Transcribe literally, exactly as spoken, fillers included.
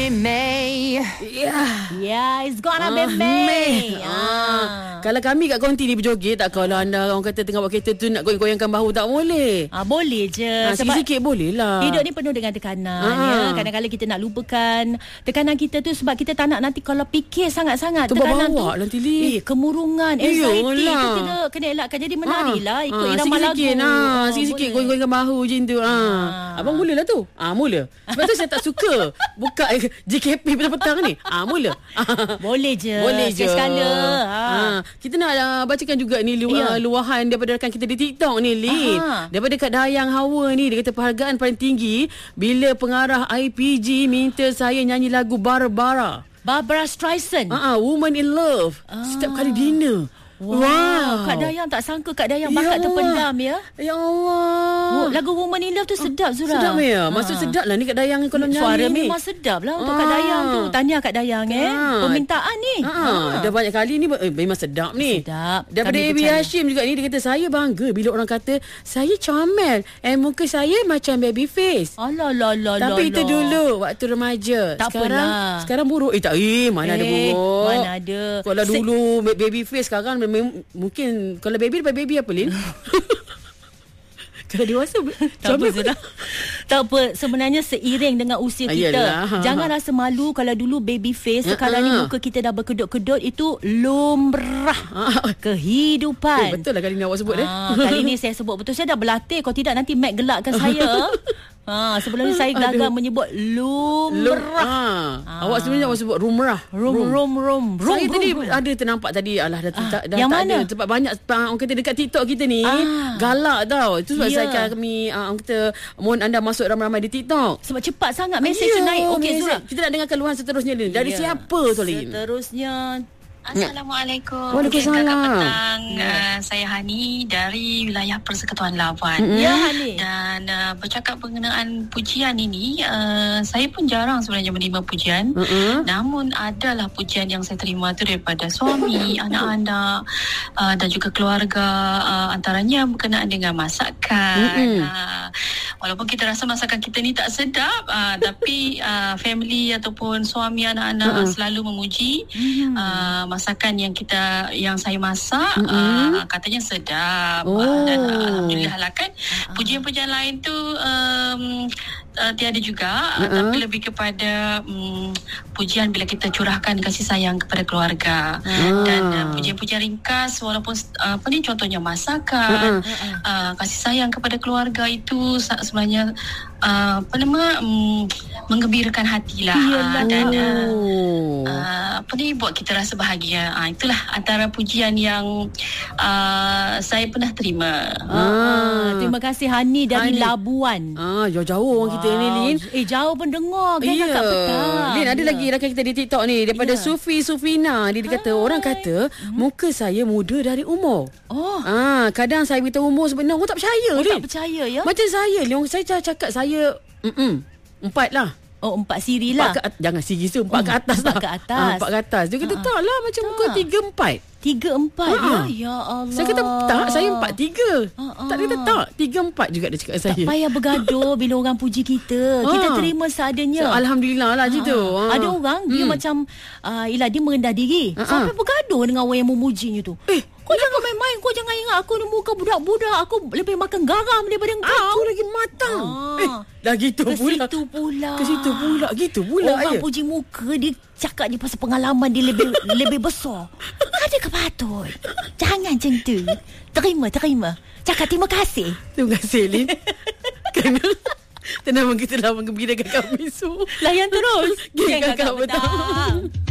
May. Yeah. Yeah, it's gonna be Ah, May. May. Ah. Ah. Kalau kami kat konti ni berjoget, tak kalau anda orang kata tengah buat kereta tu nak goyang-goyangkan bahu, tak boleh. Ah, boleh je. Ah, Sebab sikit-sikit boleh lah. hidup ni penuh dengan tekanan. Ah. Ya. Kadang-kadang kita nak lupakan tekanan kita tu sebab kita tak nak nanti kalau fikir sangat-sangat Tu tekanan bawa tu. nanti li. Eh, kemurungan, anxiety Iyalah. tu kena kena elakkan. Jadi menarilah Ah, ikut ah, irama lagu. sikit-sikit, ah, Oh, sikit-sikit boleh. goyang-goyangkan bahu je tu. Ah. Ah. Abang mula lah tu. Ah, mula. Sebab tu saya tak suka buka J K P petang-petang ni. Ah, mula. Boleh je. Boleh je. Sekala. Ha. Ha. Kita nak uh, bacakan juga ni lu- Ya. uh, luahan daripada rakan kita di TikTok ni, Lin. Aha. Daripada Kak Dayang Hawa ni, dia kata penghargaan paling tinggi bila pengarah I P G minta saya nyanyi lagu Barbara. Barbara Streisand. Ah, uh-uh, Woman in Love. Ah. Setiap kali dinner. Wow. Wow. Kak Dayang tak sangka Kak Dayang Ya bakat Allah. terpendam ya. Ya Allah. Oh, lagu Woman in Love tu sedap Zura. Sedap ya. Maksud Ha. sedap lah ni Kak Dayang kalau nyanyi Suara ni. memang sedap lah untuk Ah. Kak Dayang tu. Tahniah Kak Dayang eh. Ah. Permintaan ni. Ha, ha. Dah banyak kali ni eh, memang sedap ni. Sedap. Daripada Kami A B percaya. Hashim juga ni, dia kata saya bangga bila orang kata saya comel and muka saya macam baby face. Alah la la la. Tapi itu la. dulu waktu remaja. Tak sekarang apalah. sekarang buruk. Eh tak eh mana ada Eh, buruk. mana ada. Kalau Se- dulu baby face, sekarang mem- mungkin kalau baby lepas baby apa, Lin? Kalau dewasa Tak apa comel. Zura. Tak apa. Sebenarnya seiring dengan usia Ah, kita. yelah. Jangan rasa malu kalau dulu baby face. Sekarang ni Ah. muka kita dah berkedut-kedut. Itu lumrah Ah. kehidupan. Eh, betul lah kali ni awak sebut eh. Ah, kali ni saya sebut betul. Saya dah berlatih. Kalau tidak nanti Mac gelakkan saya. Ha, sebelum ni saya gagal menyebut Lum, lumrah. ah. Ah. Awak sebenarnya awak sebut rumrah. Rum rum rum rum. Saya rum, tadi rum. ada ternampak tadi, alah dah, Ah, tak, dah yang tak mana? ada. Sebab banyak uh, orang kata dekat TikTok kita ni Ah. galak tau. Itu sebab Ya. saya akan kami uh, orang kata mohon anda masuk ramai-ramai di TikTok. Sebab cepat sangat mesej Ya, tu naik. Okey mesej. Zura. Kita nak dengar keluhan seterusnya ni. Dari Ya. siapa tu, Lin? Seterusnya Assalamualaikum. Waalaikumsalam. Kakak petang. Uh, saya Hani dari wilayah Persekutuan Labuan. Mm-mm. Ya Hani. Dan uh, bercakap mengenaan pujian ini, uh, saya pun jarang sebenarnya menerima pujian. Mm-mm. Namun adalah pujian yang saya terima tu daripada suami, anak-anak uh, dan juga keluarga, uh, antaranya berkenaan dengan masakan. Mm-mm. Uh, walaupun kita rasa masakan kita ni tak sedap, uh, tapi uh, family ataupun suami, anak-anak Mm-mm. selalu memuji Hmm. uh, masakan yang kita yang saya masak. Mm-mm. uh, katanya sedap. Oh. Uh, dan uh, alhamdulillah lah kan. Pujian-pujian lain tu um, uh, tiada juga, uh, Mm-mm. tapi lebih kepada um, pujian bila kita curahkan kasih sayang kepada keluarga. Ah. Dan uh, pujian-pujian ringkas walaupun uh, apa ni contohnya masakan, uh, kasih sayang kepada keluarga itu sa- sebenarnya uh, apa nama um, menggembirakan hatilah. Iyalah. Uh, dan uh, Oh. Uh, apa ni buat kita rasa bahagia. Uh, itulah antara pujian yang uh, saya pernah terima. Ah, terima kasih Hani dari Hani. Labuan. Ah, jauh-jauh orang kita ni, Lin. Eh jauh pun dengar kan Ya. kakak petang. Lin, ada Ya. lagi rakan kita di TikTok ni daripada Ya. Sufi Sufina. Dia, dia kata orang kata muka saya muda dari umur. Oh, Ah, kadang saya beritahu umur sebenar orang tak percaya, oh Lin. tak percaya ya? Macam saya, Lin, saya cakap saya mm empat lah. Oh empat siri lah. Empat ke, at- jangan siri tu, empat Oh, ke atas empat lah. ke atas. Ah, empat ke atas. Dia kata Ah, tak lah, macam muka tak. tiga empat. Tiga empat ya? Ah. Ya Allah. Saya kata tak, saya empat tiga. Ah, ah. Tak, dia kata tak, tiga empat juga dia cakap Tak saya. payah bergaduh bila orang puji kita. Kita Ah. terima seadanya. So, Alhamdulillah lah macam tu. Ah. Ah. Ada orang dia Hmm. macam uh, Yelah dia merendah diri. Ah, Sampai ah. bergaduh dengan orang yang memujinya tu. Eh, Kau jangan main-main. Kau jangan ingat aku ni muka budak-budak. Aku lebih makan garam daripada kau. Aku lagi matang. Ah. Eh, dah gitu Ke pula. situ pula. Ke situ pula. Gitu pula. Orang ya. puji muka dia cakap je pasal pengalaman dia lebih lebih besar. Adakah patut? Jangan macam tu. Terima, terima. Cakap terima kasih. Terima kasih, Lin. Kerana tenang kita dah menggembirakan kami semua. Layan terus. Geng Geng Kakak Kakak Petang. Petang.